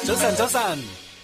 早晨，早晨。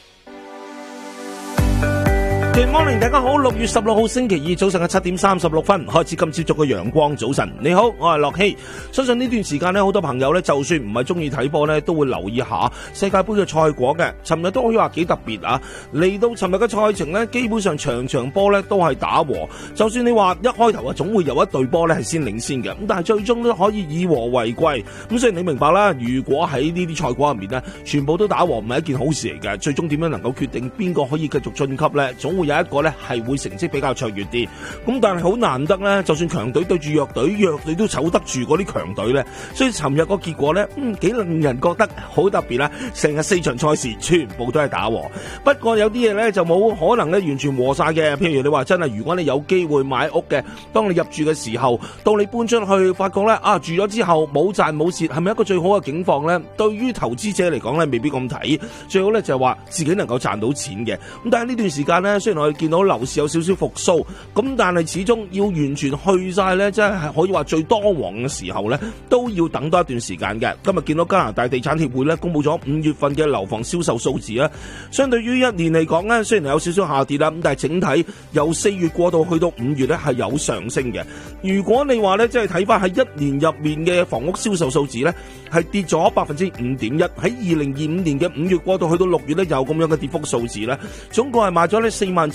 Good morning， 大家好，6月16號星期二早上嘅7點36分開始今朝早嘅陽光早晨。你好，我係樂希。相信呢段時間呢，好多朋友呢，就算唔係中意睇波呢，都會留意下世界盃嘅賽果嘅。尋日都可以話幾特別啊！嚟到尋日嘅賽程呢，基本上場波呢都係打和。就算你話一開頭啊，總會有一隊波呢係先領先嘅，咁但係最終都可以以和為貴。咁所以你明白啦，如果喺呢啲賽果入面呢，全部都打和，唔係一件好事嚟嘅。最終點樣能夠決定邊個可以繼續晉級呢？總會有一個咧係會成績比較卓越啲，咁但係好難得咧，就算強隊對住弱隊，弱隊都守得住嗰啲強隊咧，所以尋日個結果咧，幾令人覺得好特別啦！成日4場賽事全部都係打和，不過有啲嘢咧就冇可能咧完全和晒嘅，譬如你話真係，如果你有機會買屋嘅，當你入住嘅時候，到你搬出去發覺咧住咗之後冇賺冇蝕，係咪一個最好嘅境況咧？對於投資者嚟講咧，未必咁睇，最好咧就係話自己能夠賺到錢嘅。咁但係呢段時間咧，雖然我哋見到樓市有少少復甦，咁但係始終要完全去晒咧，即係可以話最當旺嘅時候咧，都要等多一段時間嘅。今日見到加拿大地產協會咧公佈咗5月份嘅樓房銷售數字啊，相對於一年嚟講咧，雖然有少少下跌啦，咁但係整體由4月過渡去到5月咧係有上升嘅。如果你話咧，即係睇翻喺一年入面嘅房屋銷售數字咧，係跌咗 5.1%，喺2025年嘅5月過渡去到6月咧有咁樣嘅跌幅數字咧，總共係賣咗咧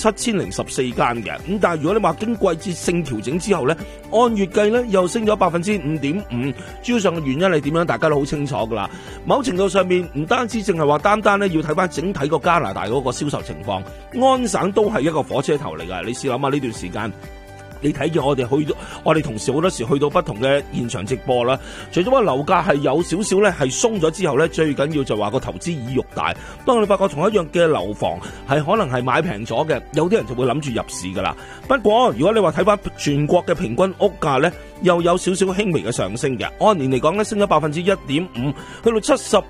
47,014間嘅。咁但係如果你話經季節性調整之後咧，按月計咧又升咗 5.5%， 主要上嘅原因係點樣？大家都好清楚噶啦。某程度上面唔單止淨係話單咧要睇翻整體個加拿大嗰個銷售情況，安省都係一個火車頭嚟噶。你試諗下呢段時間。你睇見我哋同事好多時去到不同嘅現場直播啦。除咗話樓價係有少少咧係鬆咗之後咧，最緊要就話個投資意欲大。當你發覺同一樣嘅樓房係可能係買平咗嘅，有啲人就會諗住入市噶啦。不過如果你話睇翻全國嘅平均屋價咧，又有少少輕微嘅上升嘅。按年嚟講咧，升咗 1.5%， 去到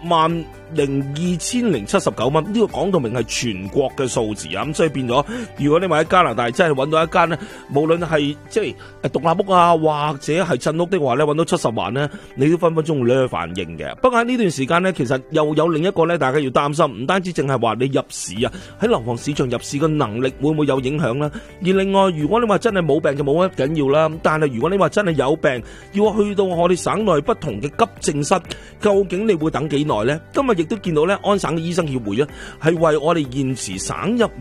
70,279蚊。呢個講到明係全國嘅數字啊，咁所以變咗，如果你話喺加拿大真係揾到一間咧，無論係即係獨立屋啊，或者係鎮屋的話咧，揾到70萬咧，你都分分鐘會反應嘅。不過喺呢段時間咧，其實又有另一個咧，大家要擔心，唔單止淨係話你入市啊，喺樓房市場入市嘅能力會唔會有影響咧？而另外，如果你話真係冇病就冇乜緊要啦，但係如果你話真係有病，要去到我哋省內不同嘅急症室，究竟你會等幾耐咧？今日亦都見到咧，安省嘅醫生協會啊，係為我哋現時省入